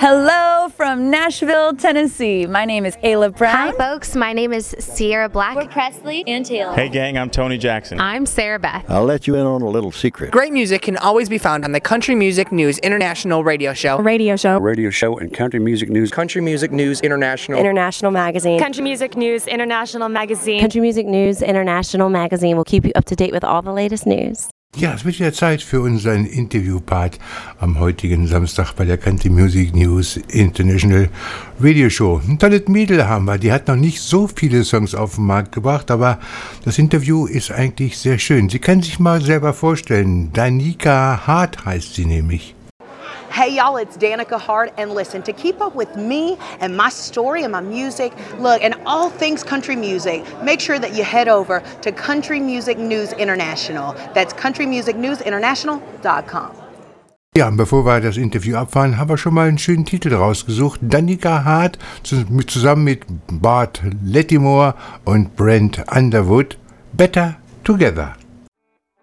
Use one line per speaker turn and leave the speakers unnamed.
Hello from Nashville, Tennessee. My name is Ayla Brown.
Hi, folks. My name is Sierra Black.
We're Presley and Taylor.
Hey, gang, I'm Tony Jackson.
I'm Sarah Beth.
I'll let you in on a little secret.
Great music can always be found on the Country Music News International radio show.
Radio
show and Country Music News.
Country Music News International.
International Magazine.
Country Music News International Magazine.
Country Music News International Magazine will keep you up to date with all the latest news.
Ja, es wird wieder Zeit für unseren Interviewpart am heutigen Samstag bei der Country Music News International Radio Show. Ein tolles Mädel haben wir, die hat noch nicht so viele Songs auf den Markt gebracht, aber das Interview ist eigentlich sehr schön. Sie kann sich mal selber vorstellen, Danica Hart heißt sie nämlich.
Hey y'all, it's Danica Hart, and listen, to keep up with me and my story and my music, look, and all things country music, make sure that you head over to Country Music News International. That's countrymusicnewsinternational.com.
Ja, und bevor wir das Interview abfahren, haben wir schon mal einen schönen Titel rausgesucht. Danica Hart zusammen mit Bart Lattimore und Brent Underwood, Better Together.